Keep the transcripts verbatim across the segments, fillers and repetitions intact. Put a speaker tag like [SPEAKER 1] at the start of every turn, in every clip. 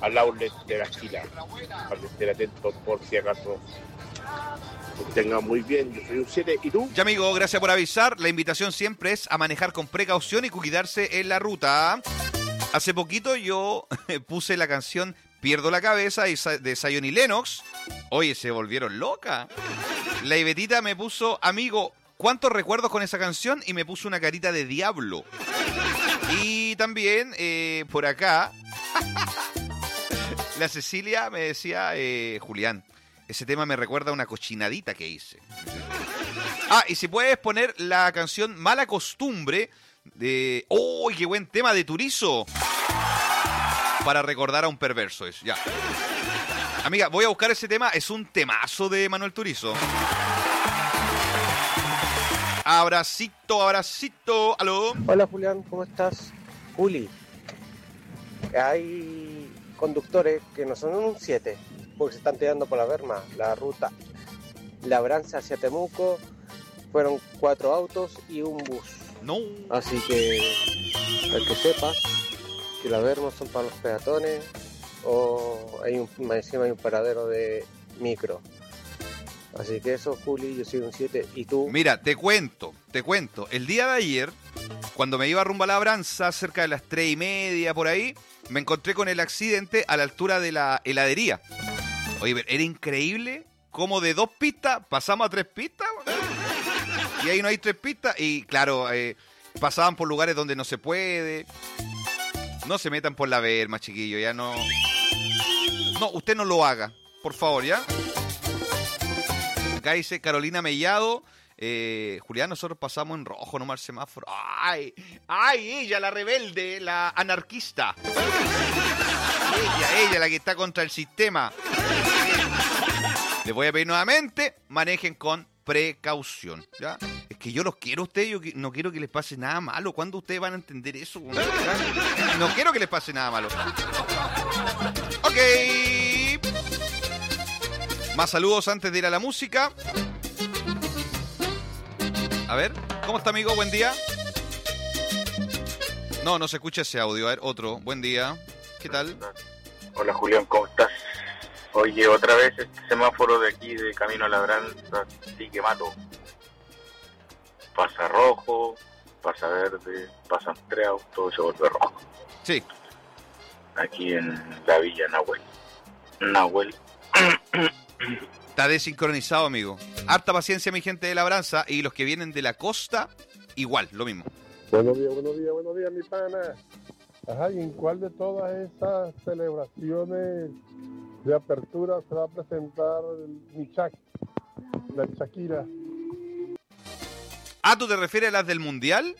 [SPEAKER 1] al outlet de la esquina, para que estén atentos por si acaso. Que tengan muy bien, yo soy un siete, ¿y tú?
[SPEAKER 2] Ya, amigo, gracias por avisar. La invitación siempre es a manejar con precaución y cuidarse en la ruta. Hace poquito yo puse la canción Pierdo la Cabeza de Zion y Lennox. Oye, se volvieron locas. La Ibetita me puso, amigo, ¿cuántos recuerdos con esa canción? Y me puso una carita de diablo. Y también, eh, por acá, la Cecilia me decía, eh, Julián, ese tema me recuerda a una cochinadita que hice. Ah, y si puedes poner la canción Mala Costumbre de... ¡Oh, qué buen tema de Turizo! Para recordar a un perverso eso, ya. Amiga, voy a buscar ese tema, es un temazo de Manuel Turizo. Abracito, abracito, aló.
[SPEAKER 3] Hola Julián, ¿cómo estás? Juli, hay conductores que no son un siete, porque se están tirando por la berma, la ruta Labranza hacia Temuco, fueron cuatro autos y un bus.
[SPEAKER 2] No.
[SPEAKER 3] Así que, para que sepas, que las bermas son para los peatones, o hay un, más encima hay un paradero de micro. Así que eso, Juli, yo soy un siete. ¿Y tú?
[SPEAKER 2] Mira, te cuento, te cuento. El día de ayer, cuando me iba rumbo a Labranza, cerca de las tres y media, por ahí, me encontré con el accidente a la altura de la heladería. Oye, era increíble cómo de dos pistas pasamos a tres pistas. Y ahí no hay tres pistas. Y claro, eh, pasaban por lugares donde no se puede. No se metan por la berma, chiquillo, ya no... No, usted no lo haga, por favor, ¿ya? Acá dice Carolina Mellado, eh, Julián, nosotros pasamos en rojo, no mal semáforo. ¡Ay! ¡Ay! Ella, la rebelde, la anarquista. Ella, ella, la que está contra el sistema. Les voy a pedir nuevamente, manejen con precaución, ¿ya? Es que yo los quiero a ustedes, yo no quiero que les pase nada malo. ¿Cuándo ustedes van a entender eso? ¿Ya? No quiero que les pase nada malo. Ok. Más saludos antes de ir a la música. A ver, ¿cómo está, amigo? Buen día. No, no se escucha ese audio. A ver, otro. Buen día. ¿Qué tal?
[SPEAKER 4] Hola, Julián, ¿cómo estás? Oye, otra vez este semáforo de aquí de Camino a Labranza sigue malo. Pasa rojo, pasa verde, pasan tres autos y se vuelve rojo.
[SPEAKER 2] Sí.
[SPEAKER 4] Aquí en la Villa Nahuel. Nahuel.
[SPEAKER 2] Está desincronizado, amigo. Harta paciencia, mi gente de Labranza. Y los que vienen de la costa, igual, lo mismo.
[SPEAKER 5] Buenos días, buenos días, buenos días, mi pana. Ajá, ¿y en cuál de todas estas celebraciones de apertura se va a presentar mi Shak, la Shakira?
[SPEAKER 2] Ah, ¿tú te refieres a las del Mundial?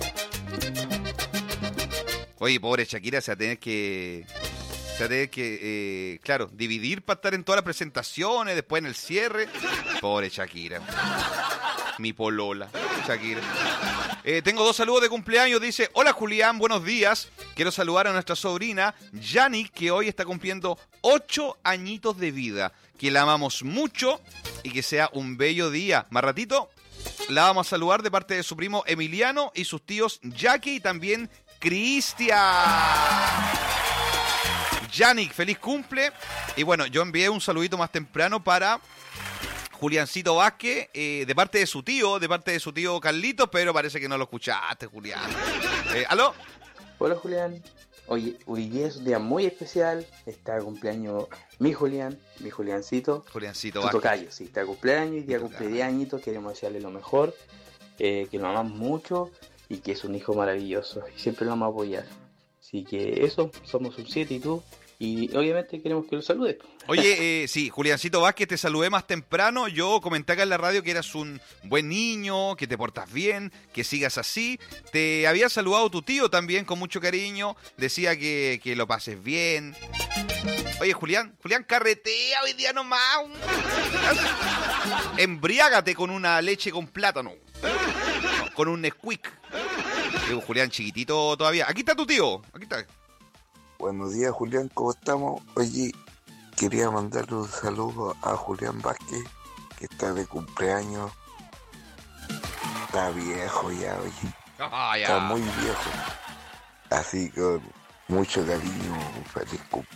[SPEAKER 2] Oye, pobre Shakira, se va a tener que... Se va a tener que, eh, claro, dividir para estar en todas las presentaciones, después en el cierre. Pobre Shakira. Mi polola, Shakira. Eh, tengo dos saludos de cumpleaños. Dice, hola Julián, buenos días. Quiero saludar a nuestra sobrina, Yani, que hoy está cumpliendo ocho añitos de vida. Que la amamos mucho y que sea un bello día. Más ratito la vamos a saludar de parte de su primo Emiliano y sus tíos Jackie y también Cristian. Yannick, feliz cumple. Y bueno, yo envié un saludito más temprano para Juliancito Vázquez, eh, de parte de su tío, de parte de su tío Carlitos, pero parece que no lo escuchaste, Julián. Eh, ¿Aló?
[SPEAKER 6] Hola, Julián. Oye, hoy día es un día muy especial. Está de cumpleaños mi Julián, mi Juliancito.
[SPEAKER 2] Juliancito
[SPEAKER 6] Vázquez.
[SPEAKER 2] Vázquez.
[SPEAKER 6] Sí, está de cumpleaños, y día cumple diez añitos. Queremos desearle lo mejor, eh, que lo amamos mucho y que es un hijo maravilloso. Y siempre lo vamos a apoyar. Así que eso, somos un siete y tú. Y obviamente queremos que lo saludes.
[SPEAKER 2] Oye, eh, sí, Juliancito Vázquez, te saludé más temprano. Yo comenté acá en la radio que eras un buen niño, que te portas bien, que sigas así. Te había saludado tu tío también con mucho cariño. Decía que, que lo pases bien. Oye, Julián, Julián, carretea hoy día nomás. Embriágate con una leche con plátano. No, con un Nesquik. Digo, Julián, chiquitito todavía. Aquí está tu tío. Aquí está.
[SPEAKER 7] Buenos días, Julián, ¿cómo estamos? Oye, quería mandarle un saludo a Julián Vázquez, que está de cumpleaños. Está viejo ya, oye.
[SPEAKER 2] Ah, ya.
[SPEAKER 7] Está muy viejo. Así que con mucho cariño, feliz cumpleaños.